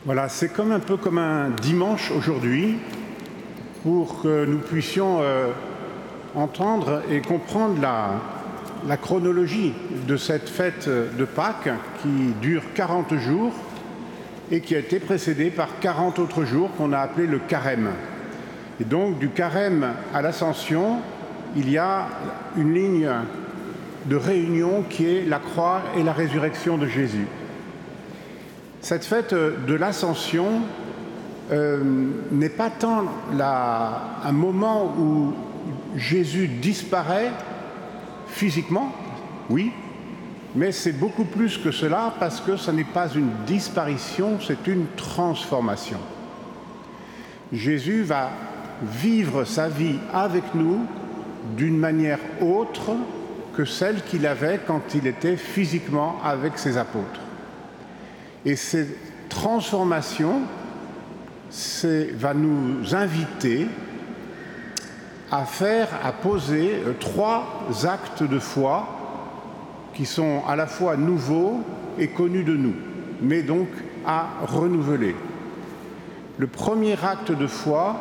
Voilà, c'est un peu comme un dimanche aujourd'hui pour que nous puissions entendre et comprendre la chronologie de cette fête de Pâques qui dure 40 jours et qui a été précédée par 40 autres jours qu'on a appelés le carême. Et donc du carême à l'ascension, il y a une ligne de réunion qui est la croix et la résurrection de Jésus. Cette fête de l'Ascension n'est pas tant un moment où Jésus disparaît physiquement, oui, mais c'est beaucoup plus que cela parce que ce n'est pas une disparition, c'est une transformation. Jésus va vivre sa vie avec nous d'une manière autre que celle qu'il avait quand il était physiquement avec ses apôtres. Et cette transformation va nous inviter à poser 3 actes de foi qui sont à la fois nouveaux et connus de nous, mais donc à renouveler. Le premier acte de foi,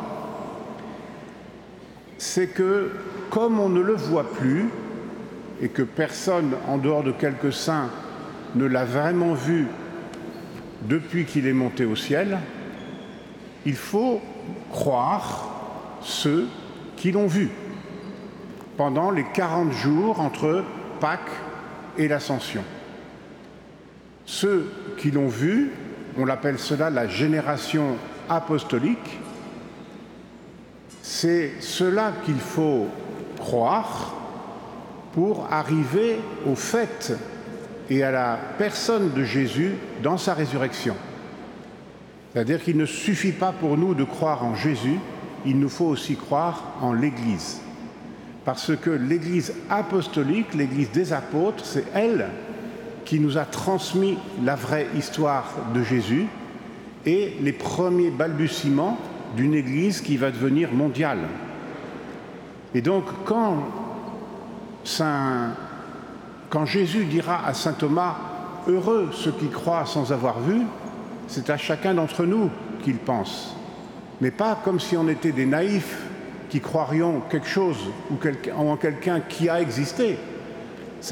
c'est que comme on ne le voit plus et que personne en dehors de quelques saints ne l'a vraiment vu depuis qu'il est monté au ciel, il faut croire ceux qui l'ont vu pendant les 40 jours entre Pâques et l'Ascension. Ceux qui l'ont vu, on l'appelle cela la génération apostolique, c'est cela qu'il faut croire pour arriver au fait et à la personne de Jésus dans sa résurrection. C'est-à-dire qu'il ne suffit pas pour nous de croire en Jésus, il nous faut aussi croire en l'Église. Parce que l'Église apostolique, l'Église des apôtres, c'est elle qui nous a transmis la vraie histoire de Jésus et les premiers balbutiements d'une Église qui va devenir mondiale. Et donc quand Jésus dira à saint Thomas « Heureux ceux qui croient sans avoir vu », c'est à chacun d'entre nous qu'il pense. Mais pas comme si on était des naïfs qui croirions quelque chose ou en quelqu'un qui a existé,